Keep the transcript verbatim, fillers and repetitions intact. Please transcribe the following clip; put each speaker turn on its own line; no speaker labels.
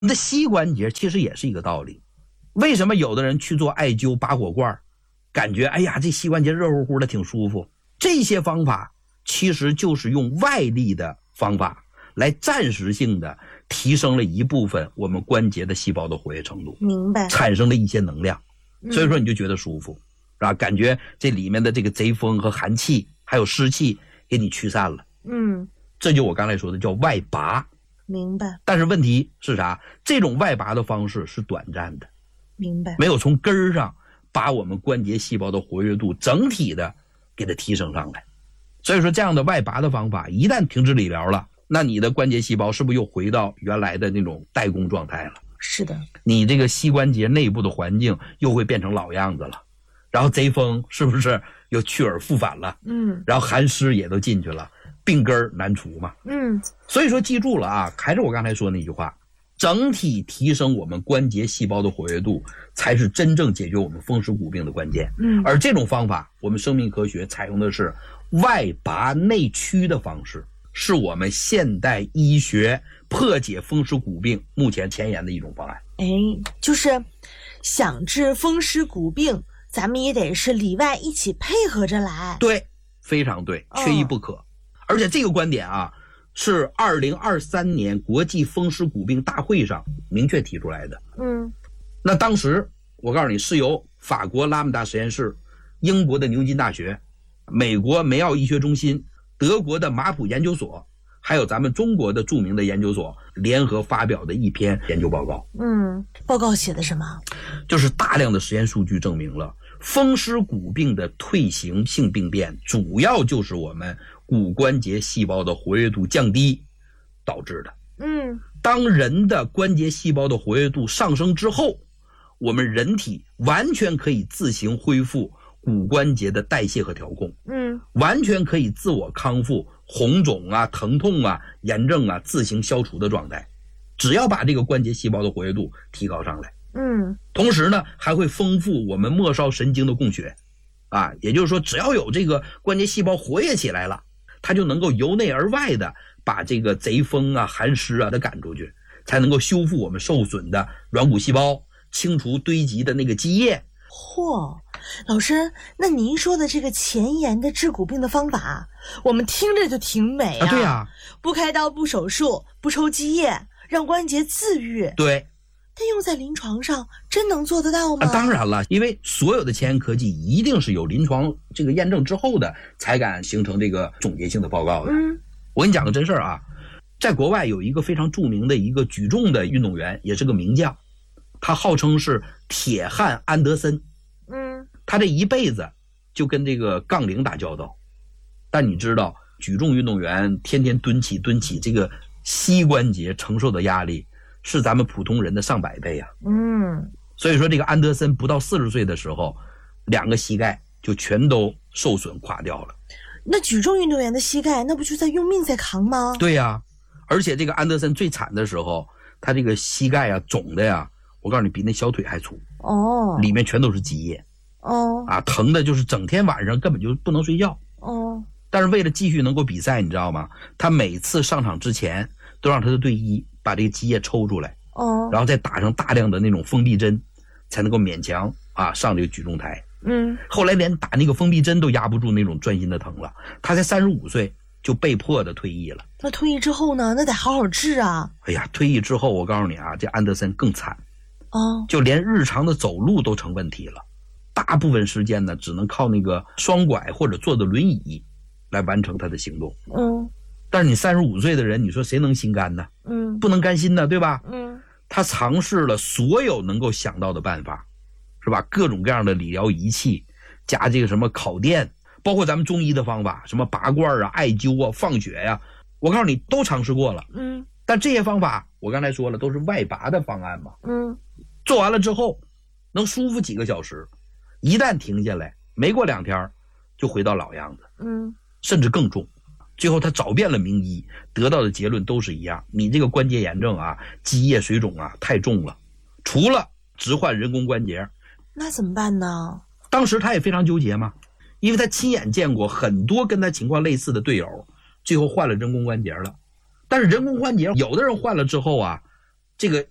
你的膝关节其实也是一个道理。为什么有的人去做艾灸拔火罐，感觉哎呀这膝关节热乎乎的挺舒服？这些方法其实就是用外力的方法来暂时性的提升了一部分我们关节的细胞的活跃程度，
明白，
产生了一些能量，所以说你就觉得舒服，是吧？感觉这里面的这个贼风和寒气还有湿气给你驱散了。
嗯，
这就我刚才说的叫外拔。
明白。
但是问题是啥？这种外拔的方式是短暂的，
明白，
没有从根儿上把我们关节细胞的活跃度整体的给它提升上来。所以说这样的外拔的方法一旦停止理疗了，那你的关节细胞是不是又回到原来的那种代工状态了？
是的，
你这个膝关节内部的环境又会变成老样子了，然后贼风是不是又去而复返了？
嗯，
然后寒湿也都进去了，病根难除嘛。
嗯，
所以说记住了啊，还是我刚才说那句话，整体提升我们关节细胞的活跃度才是真正解决我们风湿骨病的关键。
嗯，
而这种方法我们生命科学采用的是外拔内驱的方式，是我们现代医学破解风湿骨病目前前沿的一种方案。
哎，就是想治风湿骨病，咱们也得是里外一起配合着来。
对，非常对，缺一不可。哦、而且这个观点啊，是二零二三年国际风湿骨病大会上明确提出来的。
嗯，
那当时我告诉你，是由法国拉姆达实验室、英国的牛津大学、美国梅奥医学中心、德国的马普研究所，还有咱们中国的著名的研究所联合发表的一篇研究报告。
嗯，报告写的什么？
就是大量的实验数据证明了风湿骨病的退行性病变主要就是我们骨关节细胞的活跃度降低导致的。
嗯，
当人的关节细胞的活跃度上升之后，我们人体完全可以自行恢复骨关节的代谢和调控，
嗯，
完全可以自我康复红肿啊、疼痛啊、炎症啊自行消除的状态，只要把这个关节细胞的活跃度提高上来。
嗯，
同时呢，还会丰富我们末梢神经的供血，啊，也就是说，只要有这个关节细胞活跃起来了，它就能够由内而外的把这个贼风啊、寒湿啊的赶出去，才能够修复我们受损的软骨细胞，清除堆积的那个积液。
嚯，老师，那您说的这个前沿的治骨病的方法，我们听着就挺美啊。
啊对啊，
不开刀、不手术、不抽积液，让关节自愈。
对。
但用在临床上真能做得到吗？
啊、当然了，因为所有的前沿科技一定是有临床这个验证之后的，才敢形成这个总结性的报告的。
嗯，
我跟你讲个真事儿啊，在国外有一个非常著名的一个举重的运动员，也是个名将，他号称是铁汉安德森。
嗯，
他这一辈子就跟这个杠铃打交道，但你知道，举重运动员天天蹲起蹲起，这个膝关节承受的压力是咱们普通人的上百倍啊。
嗯，
所以说这个安德森不到四十岁的时候，两个膝盖就全都受损垮掉了。
那举重运动员的膝盖，那不就在用命在扛吗？
对呀、啊，而且这个安德森最惨的时候，他这个膝盖啊肿的呀，我告诉你比那小腿还粗。
哦，
里面全都是积液。
哦，
啊，疼的就是整天晚上根本就不能睡觉。
哦，
但是为了继续能够比赛，你知道吗？他每次上场之前都让他的队医把这个积液抽出来，
哦，
然后再打上大量的那种封闭针，才能够勉强啊上这个举重台。
嗯，
后来连打那个封闭针都压不住那种钻心的疼了，他才三十五岁就被迫的退役了。
那退役之后呢？那得好好治啊。
哎呀，退役之后我告诉你啊，这安德森更惨，
哦，
就连日常的走路都成问题了，大部分时间呢只能靠那个双拐或者坐的轮椅来完成他的行动。
嗯，
但是你三十五岁的人，你说谁能心甘呢？
嗯，
不能甘心呢，对吧？
嗯，
他尝试了所有能够想到的办法，是吧？各种各样的理疗仪器，加这个什么烤电，包括咱们中医的方法，什么拔罐啊、艾灸啊、放血呀、啊，我告诉你都尝试过了。
嗯，
但这些方法我刚才说了都是外拔的方案嘛。
嗯，
做完了之后能舒服几个小时，一旦停下来，没过两天就回到老样子。
嗯，
甚至更重。最后他找遍了名医，得到的结论都是一样，你这个关节炎症啊、积液水肿啊太重了，除了置换人工关节。
那怎么办呢？
当时他也非常纠结嘛，因为他亲眼见过很多跟他情况类似的队友最后换了人工关节了。但是人工关节有的人换了之后啊，这个